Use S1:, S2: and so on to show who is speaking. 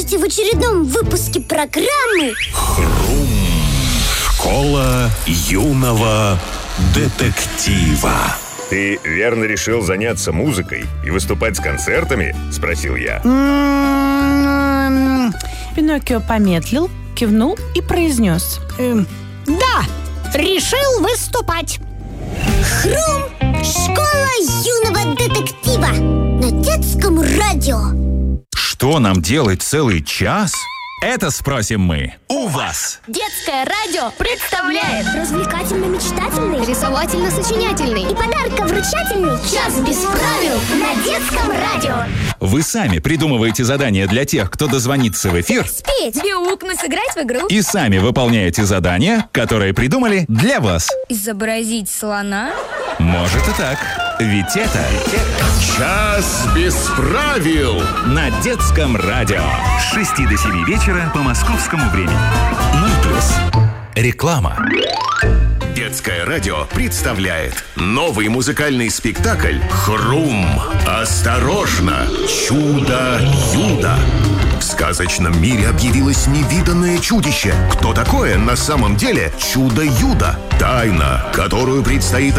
S1: Здравствуйте в очередном выпуске программы
S2: Хрум. Школа юного детектива.
S3: Ты верно решил заняться музыкой и выступать с концертами? Спросил я.
S4: Пиноккио помедлил, кивнул и произнес:
S5: Да, решил выступать.
S1: Хрум. Школа юного детектива на детском радио.
S2: Что нам делать целый час? Это спросим мы у вас.
S6: Детское радио представляет
S1: Развлекательно-мечтательный,
S6: рисовательно-сочинятельный
S1: и подарковручательный час без правил на детском радио.
S2: Вы сами придумываете задания для тех, кто дозвонится в эфир,
S1: Спеть,
S6: мяукнуть, сыграть в игру,
S2: и сами выполняете задания, которые придумали для вас.
S6: изобразить слона.
S2: Может и так. Ведь это
S7: Час без правил.
S2: на детском радио. С 6 до 7 вечера по московскому времени. Реклама.
S7: Детское радио представляет новый музыкальный спектакль «Хрум». Осторожно! Чудо-юдо! В сказочном мире объявилось невиданное чудище. Кто такое на самом деле Чудо-юдо? Тайна, которую предстоит